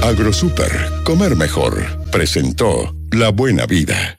Agrosuper, comer mejor. Presentó La Buena Vida.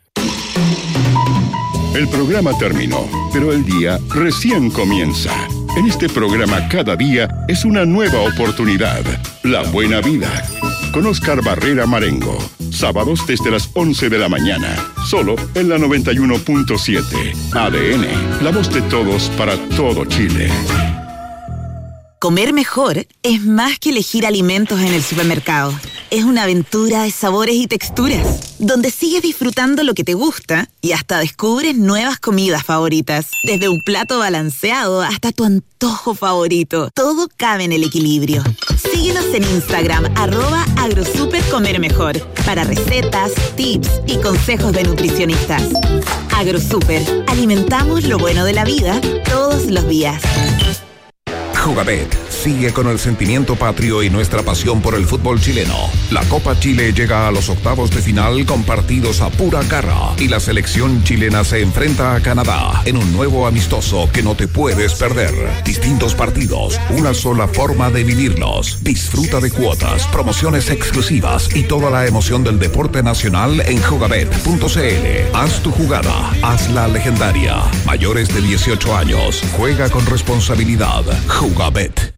El programa terminó, pero el día recién comienza. En este programa cada día es una nueva oportunidad. La Buena Vida. Con Oscar Barrera Marengo. Sábados desde las 11 de la mañana. Solo en la 91.7. ADN. La voz de todos para todo Chile. Comer mejor es más que elegir alimentos en el supermercado. Es una aventura de sabores y texturas, donde sigues disfrutando lo que te gusta y hasta descubres nuevas comidas favoritas. Desde un plato balanceado hasta tu antojo favorito, todo cabe en el equilibrio. Síguenos en Instagram, @agrosupercomermejor, para recetas, tips y consejos de nutricionistas. Agrosuper, alimentamos lo bueno de la vida todos los días. Jugabet sigue con el sentimiento patrio y nuestra pasión por el fútbol chileno. La Copa Chile llega a los octavos de final con partidos a pura garra y la selección chilena se enfrenta a Canadá en un nuevo amistoso que no te puedes perder. Distintos partidos, una sola forma de vivirlos. Disfruta de cuotas, promociones exclusivas y toda la emoción del deporte nacional en jugabet.cl. Haz tu jugada, hazla legendaria. Mayores de 18 años, juega con responsabilidad. Jugabet.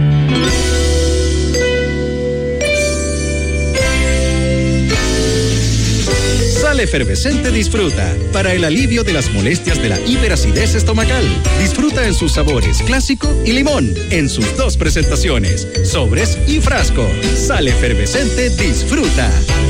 Sal Efervescente Disfruta, para el alivio de las molestias de la hiperacidez estomacal. Disfruta en sus sabores clásico y limón, en sus dos presentaciones, sobres y frasco. Sal Efervescente Disfruta.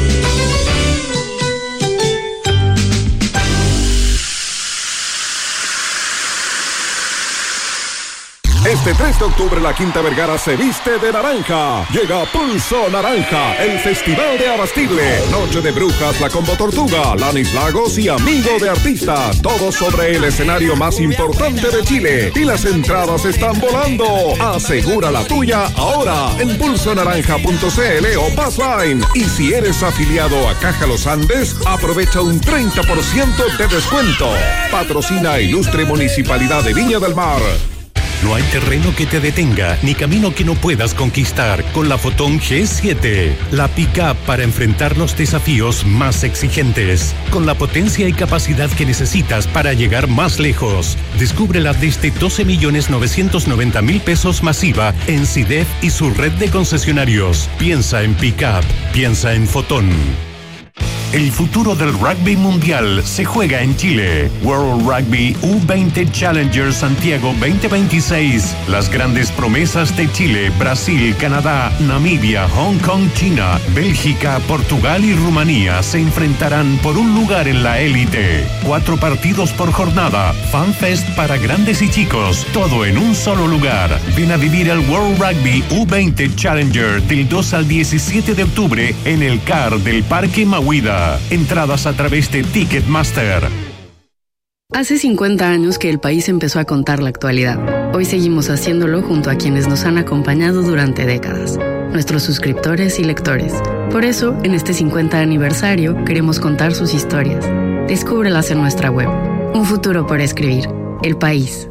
Este 3 de octubre la Quinta Vergara se viste de naranja. Llega Pulso Naranja, el festival de abastible. Noche de brujas, la Combo Tortuga, Lanis Lagos y Amigo de Artistas. Todo sobre el escenario más importante de Chile. Y las entradas están volando. Asegura la tuya ahora en pulsonaranja.cl o Passline. Y si eres afiliado a Caja Los Andes, aprovecha un 30% de descuento. Patrocina Ilustre Municipalidad de Viña del Mar. No hay terreno que te detenga, ni camino que no puedas conquistar con la Fotón G7. La pick-up para enfrentar los desafíos más exigentes. Con la potencia y capacidad que necesitas para llegar más lejos. Descúbrela desde 12.990.000 pesos masiva en CIDEF y su red de concesionarios. Piensa en pick-up, piensa en Fotón. El futuro del rugby mundial se juega en Chile. World Rugby U20 Challenger Santiago 2026. Las grandes promesas de Chile, Brasil, Canadá, Namibia, Hong Kong, China, Bélgica, Portugal y Rumanía se enfrentarán por un lugar en la élite. 4 partidos por jornada. FanFest para grandes y chicos. Todo en un solo lugar. Ven a vivir el World Rugby U20 Challenger del 2 al 17 de octubre en el CAR del Parque Mahuida. Entradas a través de Ticketmaster. Hace 50 años que el país empezó a contar la actualidad. Hoy seguimos haciéndolo junto a quienes nos han acompañado durante décadas, nuestros suscriptores y lectores. Por eso, en este 50 aniversario, queremos contar sus historias. Descúbrelas en nuestra web. Un futuro por escribir. El País.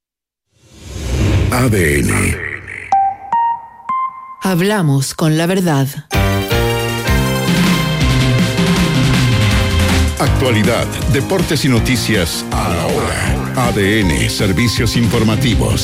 ADN. Hablamos con la verdad. Actualidad, deportes y noticias a la hora. ADN, servicios informativos.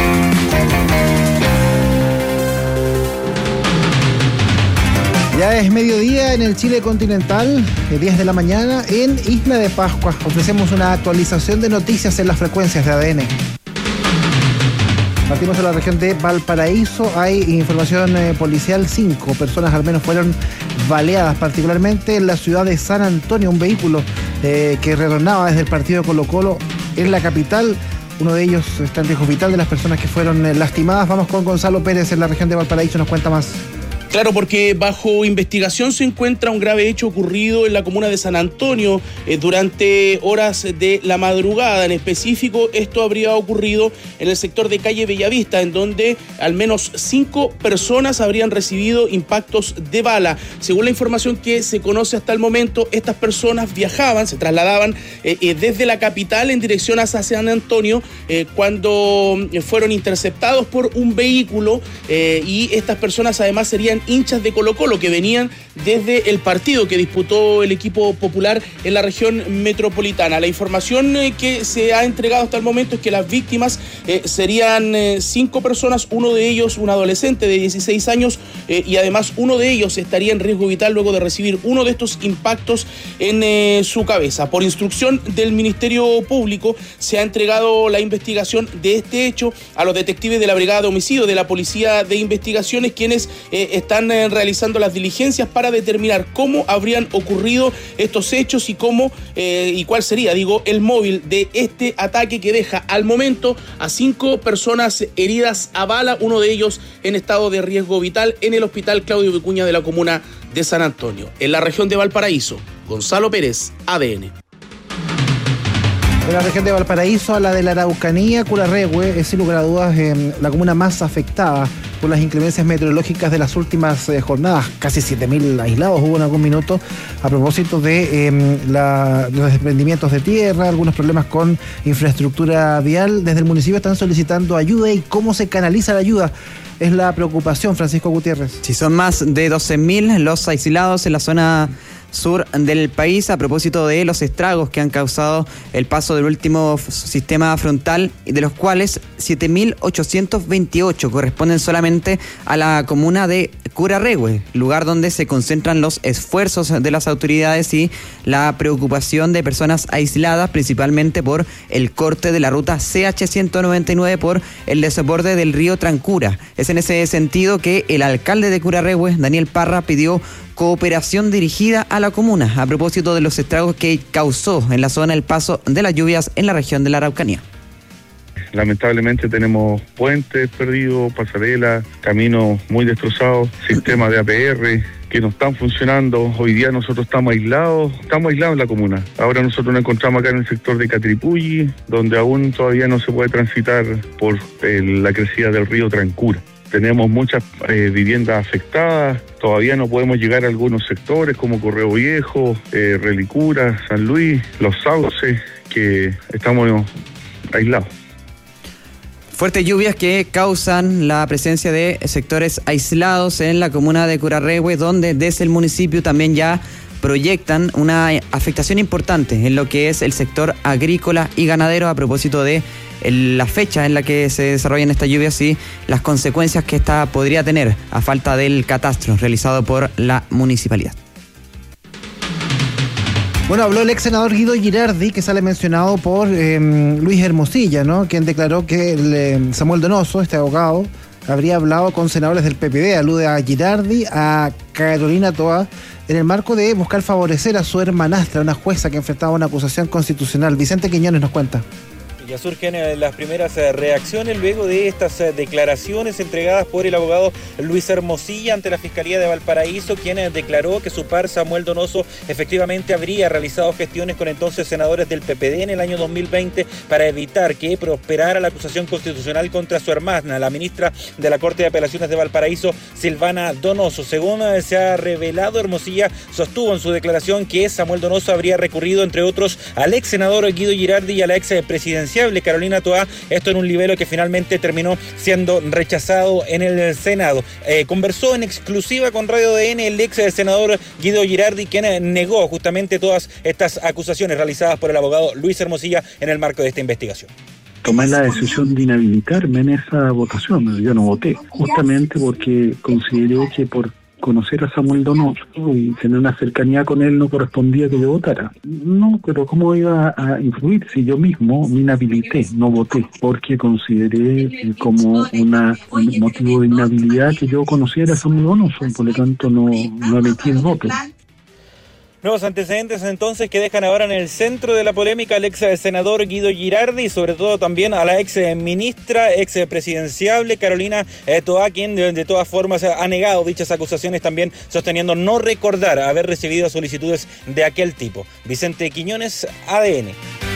Ya es mediodía en el Chile continental, 10 de la mañana en Isla de Pascua. Ofrecemos una actualización de noticias en las frecuencias de ADN. Partimos de la región de Valparaíso. Hay información policial. 5 personas al menos fueron baleadas, particularmente en la ciudad de San Antonio. Un vehículo que retornaba desde el partido de Colo-Colo en la capital. Uno de ellos está en riesgo vital, de las personas que fueron lastimadas. Vamos con Gonzalo Pérez en la región de Valparaíso. Nos cuenta más. Claro, porque bajo investigación se encuentra un grave hecho ocurrido en la comuna de San Antonio durante horas de la madrugada. En específico, esto habría ocurrido en el sector de calle Bellavista, en donde al menos 5 personas habrían recibido impactos de bala. Según la información que se conoce hasta el momento, estas personas se trasladaban desde la capital en dirección hacia San Antonio cuando fueron interceptados por un vehículo y estas personas además serían serían hinchas de Colo-Colo que venían desde el partido que disputó el equipo popular en la región metropolitana. La información que se ha entregado hasta el momento es que las víctimas serían 5 personas, uno de ellos un adolescente de 16 años y además uno de ellos estaría en riesgo vital luego de recibir uno de estos impactos en su cabeza. Por instrucción del Ministerio Público se ha entregado la investigación de este hecho a los detectives de la Brigada de Homicidio de la Policía de Investigaciones, quienes están realizando las diligencias para determinar cómo habrían ocurrido estos hechos y cómo y cuál sería, el móvil de este ataque que deja al momento a 5 personas heridas a bala, uno de ellos en estado de riesgo vital en el Hospital Claudio Vicuña de la comuna de San Antonio. En la región de Valparaíso, Gonzalo Pérez, ADN. De la región de Valparaíso a la de la Araucanía, Curarrehue es sin lugar a dudas la comuna más afectada por las inclemencias meteorológicas de las últimas jornadas. Casi 7.000 aislados hubo en algún minuto a propósito de los desprendimientos de tierra, algunos problemas con infraestructura vial. Desde el municipio están solicitando ayuda y cómo se canaliza la ayuda. Es la preocupación, Francisco Gutiérrez. Sí, son más de 12.000 los aislados en la zona sur del país a propósito de los estragos que han causado el paso del último sistema frontal, de los cuales 7.828 corresponden solamente a la comuna de Curarrehue, lugar donde se concentran los esfuerzos de las autoridades y la preocupación de personas aisladas, principalmente por el corte de la ruta CH199 por el desborde del río Trancura. Es en ese sentido que el alcalde de Curarrehue, Daniel Parra, pidió cooperación dirigida a la comuna a propósito de los estragos que causó en la zona el paso de las lluvias en la región de la Araucanía. Lamentablemente tenemos puentes perdidos, pasarelas, caminos muy destrozados, sistemas de APR que no están funcionando. Hoy día nosotros estamos aislados en la comuna. Ahora nosotros nos encontramos acá en el sector de Catripulli, donde aún todavía no se puede transitar por la crecida del río Trancura. Tenemos muchas viviendas afectadas, todavía no podemos llegar a algunos sectores como Correo Viejo, Relicura, San Luis, Los Sauces, que estamos aislados. Fuertes lluvias que causan la presencia de sectores aislados en la comuna de Curarrehue, donde desde el municipio también ya proyectan una afectación importante en lo que es el sector agrícola y ganadero a propósito de la fecha en la que se desarrollan estas lluvias y las consecuencias que esta podría tener a falta del catastro realizado por la municipalidad. Bueno, habló el ex senador Guido Girardi, que sale mencionado por Luis Hermosilla, ¿no? Quien declaró que Samuel Donoso, este abogado, habría hablado con senadores del PPD. Alude a Girardi, a Carolina Toa, en el marco de buscar favorecer a su hermanastra, una jueza que enfrentaba una acusación constitucional. Vicente Quiñones nos cuenta. Ya surgen las primeras reacciones luego de estas declaraciones entregadas por el abogado Luis Hermosilla ante la Fiscalía de Valparaíso, quien declaró que su par Samuel Donoso efectivamente habría realizado gestiones con entonces senadores del PPD en el año 2020 para evitar que prosperara la acusación constitucional contra su hermana, la ministra de la Corte de Apelaciones de Valparaíso, Silvana Donoso. Según se ha revelado, Hermosilla sostuvo en su declaración que Samuel Donoso habría recurrido, entre otros, al ex senador Guido Girardi y a la ex presidencial Carolina Toa, esto en un libelo que finalmente terminó siendo rechazado en el Senado. Conversó en exclusiva con Radio DN el ex senador Guido Girardi, quien negó justamente todas estas acusaciones realizadas por el abogado Luis Hermosilla en el marco de esta investigación. Tomé la decisión de inhabilitarme en esa votación. Yo no voté, justamente porque consideré que por conocer a Samuel Donoso y tener una cercanía con él no correspondía que yo votara. No, pero ¿cómo iba a influir si yo mismo me inhabilité, no voté? Porque consideré como un motivo de inhabilidad que yo conociera a Samuel Donoso, por lo tanto no emití el voto. Nuevos antecedentes entonces que dejan ahora en el centro de la polémica al ex senador Guido Girardi y sobre todo también a la ex ministra, ex presidenciable Carolina Toa, quien de todas formas ha negado dichas acusaciones, también sosteniendo no recordar haber recibido solicitudes de aquel tipo. Vicente Quiñones, ADN.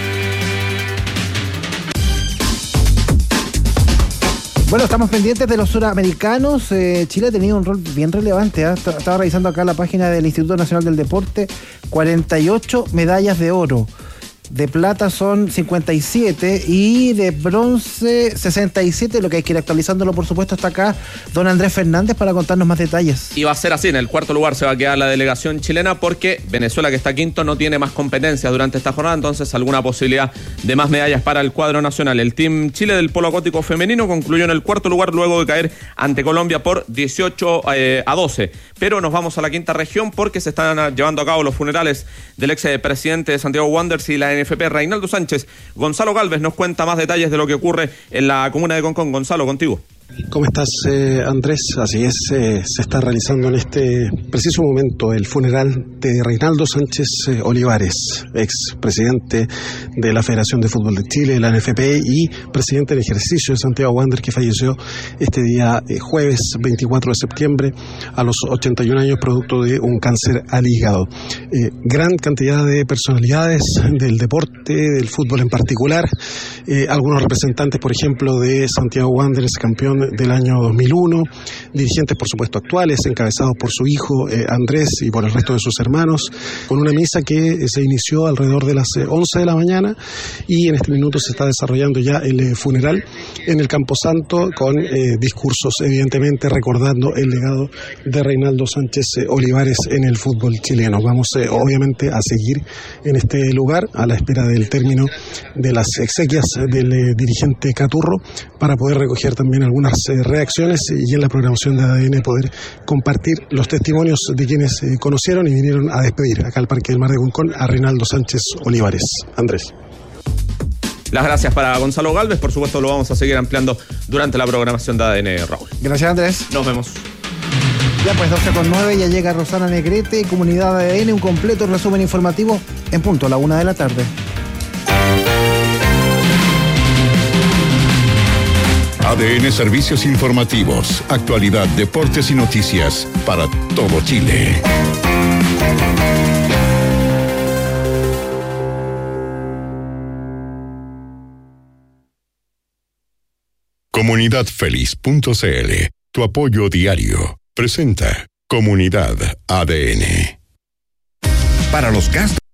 Bueno, estamos pendientes de los suramericanos. Chile ha tenido un rol bien relevante. Estaba revisando acá la página del Instituto Nacional del Deporte. 48 medallas de oro. De plata son 57 y de bronce 67, lo que hay que ir actualizándolo, por supuesto. Está acá don Andrés Fernández para contarnos más detalles. Y va a ser así, en el cuarto lugar se va a quedar la delegación chilena porque Venezuela, que está quinto, no tiene más competencias durante esta jornada, entonces alguna posibilidad de más medallas para el cuadro nacional. El Team Chile del polo acuático femenino concluyó en el cuarto lugar luego de caer ante Colombia por 18-12. Pero nos vamos a la quinta región porque se están llevando a cabo los funerales del ex presidente de Santiago Wanderers y la NFP, Reinaldo Sánchez. Gonzalo Galvez nos cuenta más detalles de lo que ocurre en la comuna de Concón. Gonzalo, contigo. ¿Cómo estás, Andrés? Así es, se está realizando en este preciso momento el funeral de Reinaldo Sánchez Olivares, ex presidente de la Federación de Fútbol de Chile, la NFP, y presidente en ejercicio de Santiago Wanderers, que falleció este día jueves 24 de septiembre a los 81 años producto de un cáncer al hígado. Gran cantidad de personalidades del deporte, del fútbol en particular, algunos representantes, por ejemplo, de Santiago Wanderers, campeón del año 2001, dirigentes por supuesto actuales, encabezados por su hijo Andrés y por el resto de sus hermanos, con una misa que se inició alrededor de las 11 de la mañana y en este minuto se está desarrollando ya el funeral en el Camposanto con discursos evidentemente recordando el legado de Reinaldo Sánchez Olivares en el fútbol chileno. Vamos obviamente a seguir en este lugar a la espera del término de las exequias del dirigente Caturro para poder recoger también algunas reacciones y en la programación de ADN poder compartir los testimonios de quienes conocieron y vinieron a despedir acá al Parque del Mar de Concón a Reinaldo Sánchez Olivares. Andrés. Las gracias para Gonzalo Galvez, por supuesto lo vamos a seguir ampliando durante la programación de ADN, Raúl. Gracias, Andrés. Nos vemos. Ya pues 12:09, ya llega Rosana Negrete, comunidad de ADN, un completo resumen informativo en punto a la 1 de la tarde. ADN Servicios Informativos, actualidad, deportes y noticias para todo Chile. Comunidadfeliz.cl, tu apoyo diario, presenta Comunidad ADN. Para los gastos